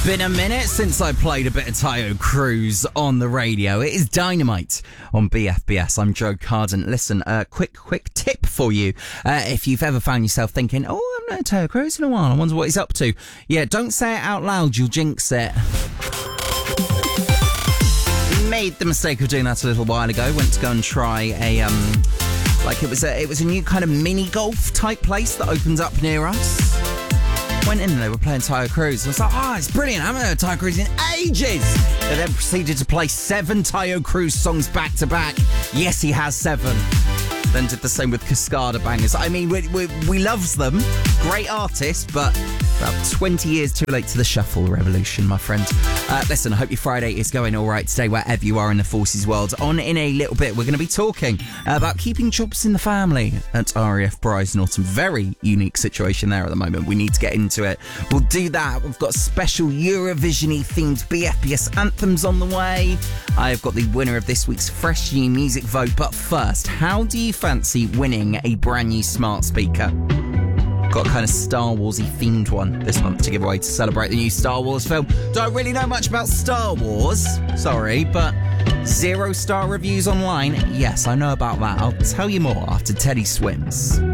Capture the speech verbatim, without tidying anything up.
Been a minute since I played a bit of Tayo Cruz on the radio. It is Dynamite on B F B S. I'm Joe Carden. Listen, a uh, quick, quick tip for you. Uh, if you've ever found yourself thinking, oh, I haven't heard Tayo Cruz in a while, I wonder what he's up to. Yeah, don't say it out loud, you'll jinx it. Made the mistake of doing that a little while ago. Went to go and try a, um, like it was a, it was a new kind of mini golf type place that opened up near us. Went in and they were playing Tayo Cruz. I was like, oh, it's brilliant. I haven't heard Tayo Cruz in ages. They then proceeded to play seven Tayo Cruz songs back to back. Yes, he has seven. Then did the same with Cascada Bangers. I mean, we, we, we loves them. Great artist, but about twenty years too late to the shuffle revolution, my friend. Uh, listen, I hope your Friday is going all right today, wherever you are in the forces world. On in a little bit, we're going to be talking about keeping jobs in the family at R A F Bryce Norton. Very unique situation there at the moment. We need to get into it. We'll do that. We've got special Eurovision-y themed B F B S anthems on the way. I've got the winner of this week's Fresh New Music vote. But first, how do you fancy winning a brand new smart speaker? Got a kind of Star Warsy themed one this month to give away to celebrate the new Star Wars film. Don't really know much about Star Wars, sorry, but zero star reviews online, yes, I know about that. I'll tell you more after Teddy Swims.